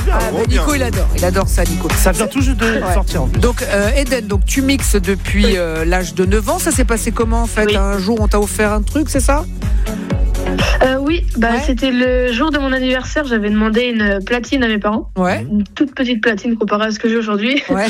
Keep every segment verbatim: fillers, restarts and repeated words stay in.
super bien. Ah, bah, Nico, il adore, il adore ça, Nico. Ça vient tout juste de ouais. sortir en plus. Donc, euh, Eden, donc tu mixes depuis euh, l'âge de neuf ans. Ça s'est passé comment en fait? Oui. Un jour, on t'a offert un truc, c'est ça? Euh, oui, bah, ouais. C'était le jour de mon anniversaire. J'avais demandé une platine à mes parents. Ouais. Une toute petite platine comparée à ce que j'ai aujourd'hui. Ouais.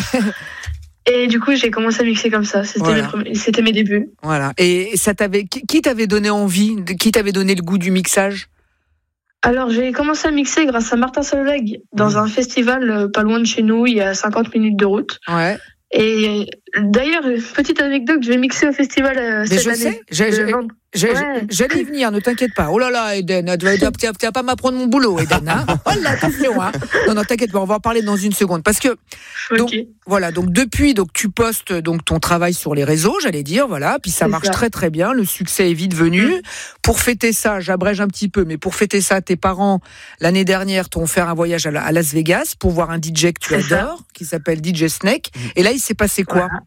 Et du coup, j'ai commenccommencé à mixer comme ça. C'était, voilà. mes, premiers, c'était mes débuts. Voilà. Et ça t'avait, qui t'avait donné envie, qui t'avait donné le goût du mixage? Alors, j'ai commencé à mixer grâce à Martin Solveig dans mmh. un festival pas loin de chez nous, il y a cinquante minutes de route. Ouais. Et d'ailleurs, petite anecdote, je vais mixer au festival euh, cette je année. Sais, j'ai, j'ai, j'ai, ouais. J'allais y venir, ne t'inquiète pas. Oh là là, Eden, tu vas, tu vas pas m'apprendre mon boulot, Eden. Hein. Oh là, attention. Hein. Non, non, t'inquiète pas, on va en parler dans une seconde. Parce que, donc, okay. voilà, donc depuis, donc, tu postes donc, ton travail sur les réseaux, j'allais dire, voilà, puis ça C'est marche ça. très très bien, le succès est vite venu. Mmh. Pour fêter ça, j'abrège un petit peu, mais pour fêter ça, tes parents, l'année dernière, t'ont offert un voyage à, la, à Las Vegas pour voir un D J que tu C'est adores, ça. qui s'appelle D J Snake. Mmh. Et là, il s'est passé quoi? Voilà.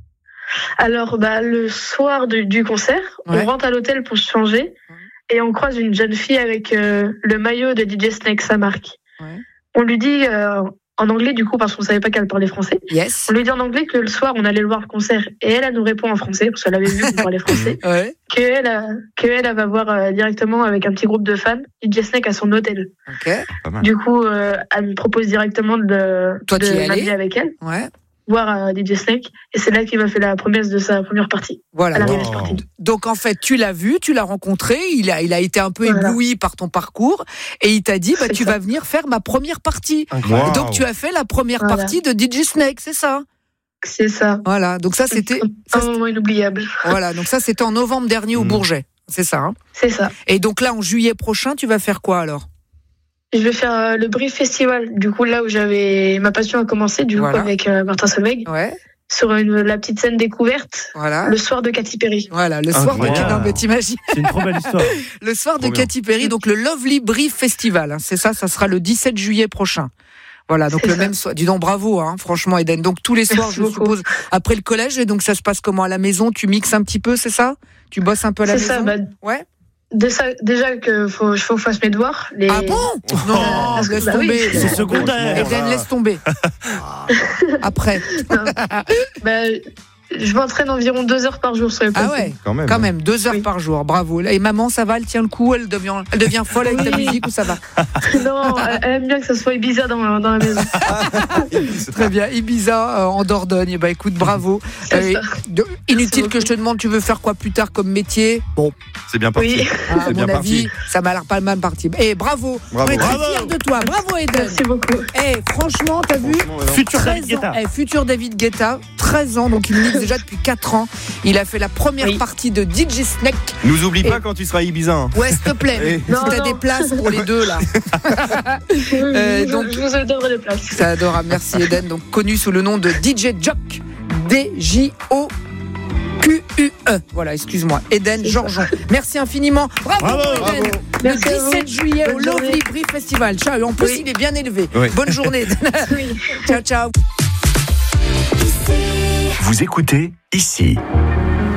Alors, bah, le soir de, du concert, ouais. on rentre à l'hôtel pour se changer et on croise une jeune fille avec euh, le maillot de D J Snake, sa marque. Ouais. On lui dit euh, en anglais, du coup, parce qu'on savait pas qu'elle parlait français. Yes. On lui dit en anglais que le soir, on allait le voir le concert et elle, elle nous répond en français parce qu'elle avait vu qu'on parlait français. Ouais. Qu'elle, euh, qu'elle, elle va voir euh, directement avec un petit groupe de fans D J Snake à son hôtel. Okay. Du coup, euh, elle me propose directement de, Toi, de m'habiller avec elle. Ouais. Voir euh, D J Snake et c'est là qu'il m'a fait la promesse de sa première partie. Voilà. Donc, donc en fait, tu l'as vu, tu l'as rencontré, il a, il a été un peu voilà. ébloui par ton parcours et il t'a dit bah, tu ça. vas venir faire ma première partie. Wow. Et donc tu as fait la première voilà. partie de D J Snake, c'est ça? C'est ça. Voilà, donc ça c'était un ça, moment inoubliable. Voilà, donc ça c'était en novembre dernier mmh. au Bourget, c'est ça hein? C'est ça. Et donc là en juillet prochain, tu vas faire quoi alors? Je vais faire euh, le Brief Festival, du coup là où j'avais ma passion a commencé, du voilà. coup avec euh, Martin Solveig, ouais. sur une, la petite scène découverte, voilà. le soir de Katy Perry. Voilà, le soir de non, mais t'imagines. C'est une trop belle histoire. Le soir trop de bien. Katy Perry, donc le Lovely Brief Festival, hein, c'est ça, ça sera le dix-sept juillet prochain. Voilà, donc c'est le ça. même soir. Dis donc bravo, hein, franchement, Eden. Donc tous les soirs, Merci je beaucoup. suppose, après le collège, et donc ça se passe comment à la maison? Tu mixes un petit peu, c'est ça? Tu bosses un peu à la c'est maison? Ça, bah... Ouais. Déjà que faut, faut que je fasse mes devoirs. Les... Ah bon? Non, euh, laisse bah tomber. Oui. C'est secondaire. Eden, laisse tomber. Après. bah, je m'entraîne environ deux heures par jour sur les Ah ouais, quand même. Quand même, deux heures oui. par jour, bravo. Et maman, ça va, elle tient le coup, elle devient, elle devient folle avec oui. ta musique ou ça va? Non, elle aime bien que ça soit Ibiza dans, dans la maison. Très bien, Ibiza euh, en Dordogne. Bah écoute, bravo. Euh, de, inutile que je te demande, tu veux faire quoi plus tard comme métier? Bon, c'est bien parti. Oui. Ah, à c'est mon bien avis, parti. ça m'a l'air pas mal parti. Et bravo, bravo. on est très bravo. fiers de toi. Bravo Eden. Merci beaucoup. Et franchement, t'as vu? Futur David Guetta. Eh, futur David Guetta, treize ans, donc il mixe déjà depuis quatre ans. Il a fait la première oui. partie de D J Snake. Nous oublie et... pas quand tu seras à Ibiza. Hein. Ouais, s'il te plaît. Et... Si non, t'as non. des places pour les deux là. euh, donc, je vous adore les places. C'est adorable. Merci Eden, donc connu sous le nom de D J Jock. D J O Q U E. Voilà, excuse-moi. Eden Georgeon. Merci infiniment. Bravo, bravo Eden. Bravo. Le dix-sept juillet Bonne au Lovely Brief Festival. Ciao. Et en plus, oui. il est bien élevé. Oui. Bonne journée. Oui. Ciao, ciao. Vous écoutez ici.